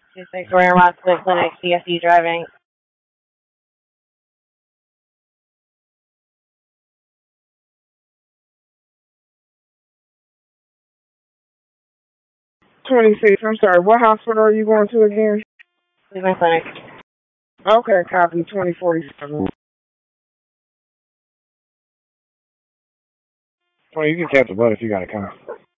264 Rockland Clinic, CSE driving. 26. I'm sorry. What hospital are you going to again? Cleveland Clinic. Okay, copy. 2047. Well, you can tap the button if you got a comment.